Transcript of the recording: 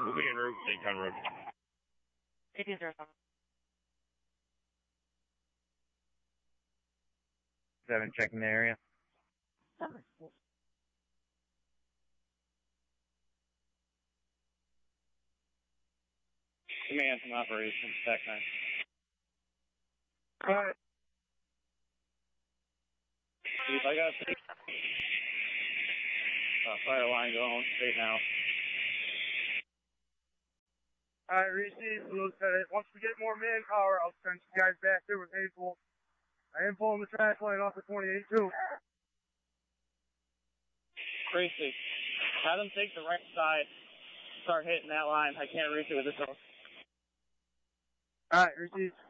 Moving en route, Dayton Road. 1807. 7, checking the area. 7. Command from operations, Tech 9. Alright. Chief, I got fire line going straight now. Alright, receive. Once we get more manpower, I'll send you guys back there with Hazel. I am pulling the trash line off the 28 too. Tracy, have them take the right side. Start hitting that line. I can't reach it with this. Alright, receive.